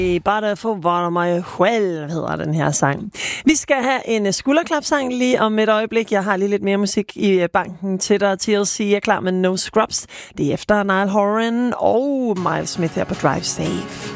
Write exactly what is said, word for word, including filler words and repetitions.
Bare for var mig selv, hedder den her sang. Vi skal have en skulderklapsang lige om et øjeblik. Jeg har lige lidt mere musik i banken til dig. T L C er klar med No Scrubs. Det er efter Niall Horan og Miles Smith her på Drive Safe.